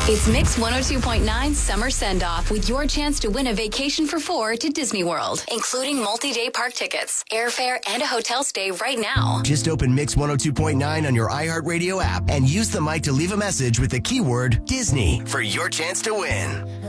It's Mix 102.9 Summer Send-Off with your chance to win a vacation for 4 to Disney World, including multi-day park tickets, airfare, and a hotel stay right now. Just open Mix 102.9 on your iHeartRadio app and use the mic to leave a message with the keyword Disney for your chance to win.